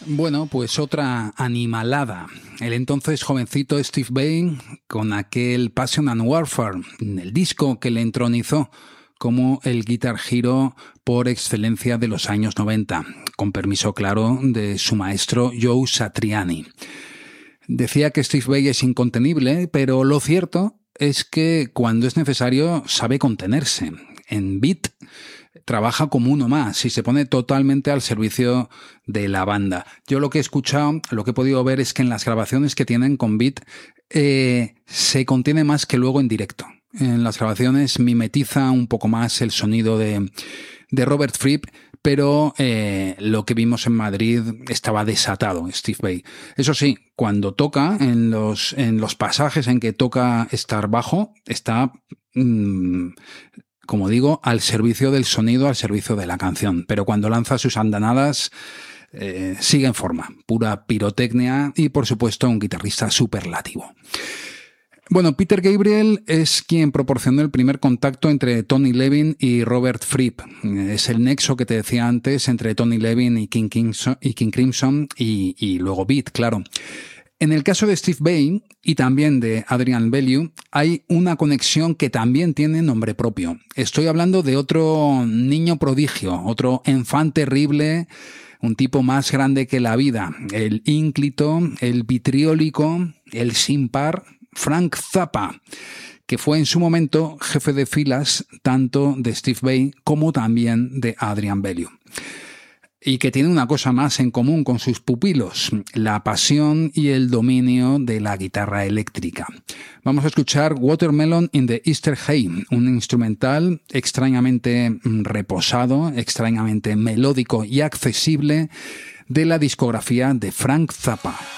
Bueno, pues otra animalada. El entonces jovencito Steve Vai con aquel Passion and Warfare, el disco que le entronizó como el Guitar Hero por excelencia de los años 90, con permiso claro de su maestro Joe Satriani. Decía que Steve Vai es incontenible, pero lo cierto es que cuando es necesario sabe contenerse. En Beat trabaja como uno más y se pone totalmente al servicio de la banda. Yo lo que he escuchado, lo que he podido ver es que en las grabaciones que tienen con Beat se contiene más que luego en directo. En las grabaciones mimetiza un poco más el sonido de Robert Fripp, pero lo que vimos en Madrid estaba desatado, Steve Vai. Eso sí, cuando toca, en los pasajes en que toca estar bajo, está, como digo, al servicio del sonido, al servicio de la canción. Pero cuando lanza sus andanadas, sigue en forma, pura pirotecnia y, por supuesto, un guitarrista superlativo. Bueno, Peter Gabriel es quien proporcionó el primer contacto entre Tony Levin y Robert Fripp. Es el nexo que te decía antes entre Tony Levin y King Crimson y luego Beat, claro. En el caso de Steve Vai y también de Adrian Bellew, hay una conexión que también tiene nombre propio. Estoy hablando de otro niño prodigio, otro enfant terrible, un tipo más grande que la vida, el ínclito, el vitriólico, el sin par, Frank Zappa, que fue en su momento jefe de filas tanto de Steve Vai como también de Adrian Bellew. Y que tiene una cosa más en común con sus pupilos, la pasión y el dominio de la guitarra eléctrica. Vamos a escuchar Watermelon in the Easter Hay, un instrumental extrañamente reposado, extrañamente melódico y accesible de la discografía de Frank Zappa.